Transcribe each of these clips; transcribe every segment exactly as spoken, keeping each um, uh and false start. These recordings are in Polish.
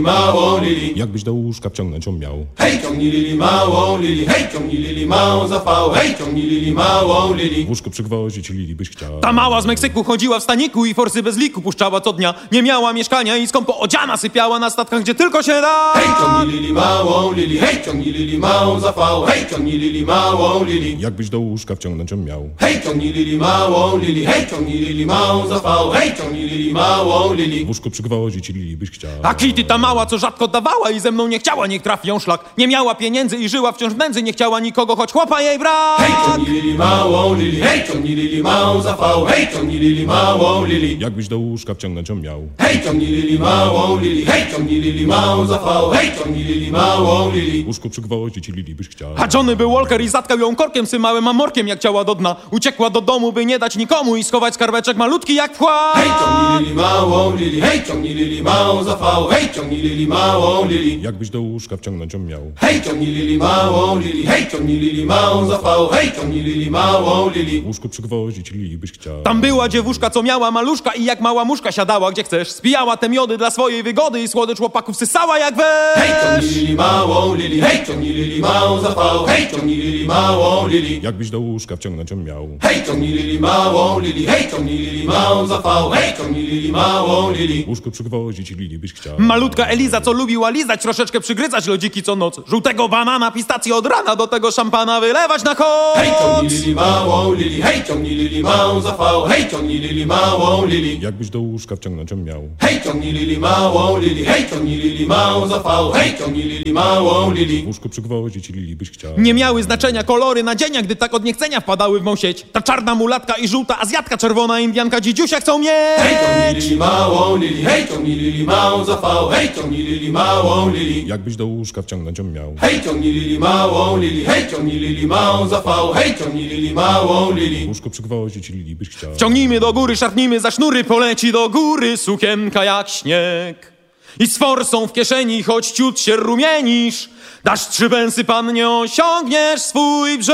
małą Lili. Jakbyś do łóżka wciągnąć ją miał. Hej, ciągnij Lili małą Lili, hej, ciągnij Lili małą zapał, hej, ciągnij Lili małą Lili. W łóżku przygwoździć Lili byś chciał. Ta mała z Meksyku chodziła w staniku i forsy bez liku puszczała co dnia. Nie miała mieszkania i skąpo odziana sypiała na statkach, gdzie tylko się da. Hej, ciągnij Lili małą Lili, hej, ciągnij Lili małą zapał, hej, ciągnij Lili małą Lili. Jakbyś do łóżka wciągnąć ją miał. Hej, ciągnij Lili małą Lili, hej, ciągnij Lili małą zapał, hej, ciągnij Lili małą Lili. W łóżku przygwoździć Lili byś chciał. A Kitty ta mała, co rzadko dawała i ze mną nie chciała, niech trafi ją szlak. Nie miała pieniędzy i żyła wciąż w nędzy, nie chciała nikogo, choć chłopa jej brak. Hej, ciągnij Lili małą Lili, hej, ciągnij Lili małą zapał, hej, ciągnij Lili małą Lili. Jakbyś do łóżka wciągnąć ją miał. Hej, ciągnij Lili małą Lili, hej, ciągnij Lili małą zapał, hej, ciągnij Lili małą Lili. W łóżku przygwoździć Lili byś chciał. A Johnny był Walker i zatkał ją korkiem symałym amorkiem, jak ciała do dna. Uciekła do domu, by nie dać nikomu i schować skarbeczek malutki jak wkład. Hej, ciągnij Lili małą Lili, hej, ciągnij Lili małą zapał, hej, ciągnij Lili małą Lili. Jakbyś do łóżka wciągnąć ją miał. Hej, ciągnij Lili małą Lili, hej, ciągnij Lili małą zapał, hej, ciągnij Lili małą Lili. W łóżku przygwoździć Lili byś chciał. Tam była dziewuszka, co miała maluszka i jak mała muszka siadała gdzie chcesz. Spijała te miody dla swojej wygody i słodycz chłopaków sysała jak wesz. Hej, ciągnij Lili małą Lili, hej, ciągnij Lili małą zapał, hej, ciągnij Lili małą Lili. Jakbyś do łóżka wciągnąć ją miał. Hej, ciągnij Lili małą Lili, hej, ciągnij Lili małą zapał, hej, ciągnij Lili małą Lili. W łóżku przygwoździć Lili byś chciał. Malutka Eliza, co lubiła lizać, troszeczkę przygryzać lodziki co noc. Żółtego banana, pistację od rana, do tego szampana wylewać na koc. Hej, ciągnij Lili małą Lili, hej, ciągnij Lili małą zapał, hej, ciągnij Lili małą Lili. Jakbyś do łóżka wciągnąć ją miał. Hej, ciągnij Lili małą Lili, hej, ciągnij Lili małą zapał, hej, ciągnij Lili małą Lili. W łóżku przygwoździć Lili byś chciał. Nie miały znaczenia kolory nadzienia, gdy tak od niechcenia wpadały w mą sieć. Ta czarna mulatka i żółta azjatka, czerwona indianka, dzidziusia chcą mieć. Hej, ciągnij Lili małą Lili, hej, ciągnij Lili małą zapał, hej, ciągnij Lili małą Lili. Jakbyś do łóżka wciągnąć ją miał. Hej, ciągnij Lili małą Lili, hej, ciągnij Lili małą zapał, hej, ciągnij Lili małą W Lili. łóżku przygwoździć Lili byś chciał. Wciągnijmy do góry, szarpnijmy za sznury, poleci do góry sukienka jak śnieg. I z forsą w kieszeni, choć ciut się rumienisz, dasz trzy węsy, pannie, osiągniesz swój brzeg.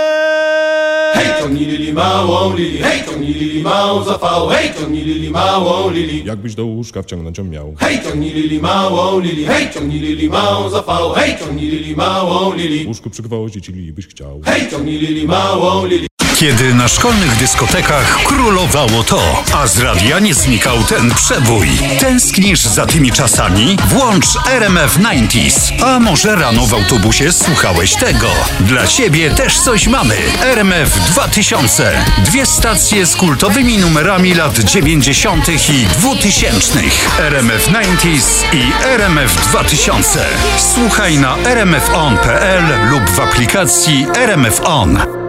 Hej, ciągnij Lili małą Lili, hej, ciągnij Lili małą zapał, hej, ciągnij Lili małą Lili. Jakbyś do łóżka wciągnąć ją miał. Hej, ciągnij Lili małą Lili, hej, ciągnij Lili małą zapał, hej, ciągnij Lili małą W Lili. łóżku przygwoździć Lili byś chciał. Hej, ciągnij Lili małą Lili. Kiedy na szkolnych dyskotekach królowało to, a z radia nie znikał ten przebój. Tęsknisz za tymi czasami? Włącz R M F dziewięćdziesiąt. A może rano w autobusie słuchałeś tego? Dla ciebie też coś mamy. R M F dwa tysiące. Dwie stacje z kultowymi numerami lat dziewięćdziesiątych i dwutysięcznych. R M F dziewięćdziesiąt i R M F dwa tysiące. Słuchaj na r m f on kropka p l lub w aplikacji R M F On.